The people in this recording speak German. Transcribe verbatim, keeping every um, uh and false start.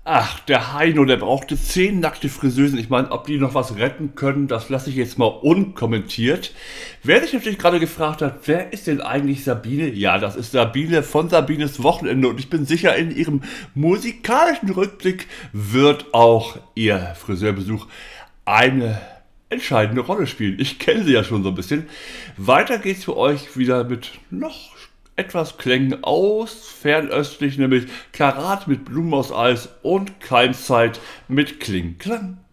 Ach, der Heino, der brauchte zehn nackte Friseusen. Ich meine, ob die noch was retten können, das lasse ich jetzt mal unkommentiert. Wer sich natürlich gerade gefragt hat, wer ist denn eigentlich Sabine? Ja, das ist Sabine von Sabines Wochenende und ich bin sicher, in ihrem musikalischen Rückblick wird auch ihr Friseurbesuch eine entscheidende Rolle spielen. Ich kenne sie ja schon so ein bisschen. Weiter geht's für euch wieder mit noch etwas Klängen aus fernöstlich, nämlich Karat mit Blumen aus Eis und Keimzeit mit Kling Klang.